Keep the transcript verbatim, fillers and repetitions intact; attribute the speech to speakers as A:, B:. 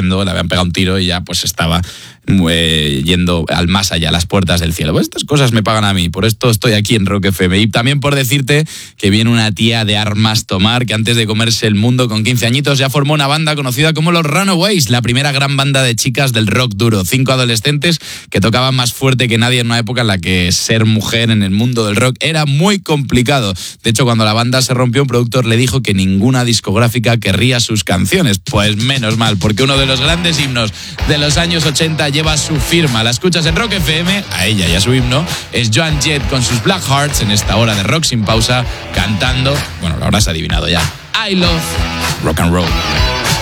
A: huyendo, le habían pegado un tiro y ya pues estaba eh, yendo al más allá, a las puertas del cielo. Pues estas cosas me pagan a mí, por esto estoy aquí en Rock F M. Y también por decirte que viene una tía de Armas Tomar que antes de comerse el mundo con quince añitos ya formó una banda conocida como los Runaways, la primera gran banda de chicas del rock duro. Cinco adolescentes que tocaban más fuerte que nadie en una época en la que ser mujer en el mundo del rock era muy complicado. De hecho, cuando la banda se rompió, un productor le dijo que ninguna discográfica querría sus canciones. Pues menos mal, porque uno de los grandes himnos de los años ochenta lleva su firma. La escuchas en Rock F M, a ella y a su himno. Es Joan Jett con sus Black Hearts en esta hora de rock sin pausa, cantando, bueno, lo habrás adivinado ya, I Love Rock and Roll.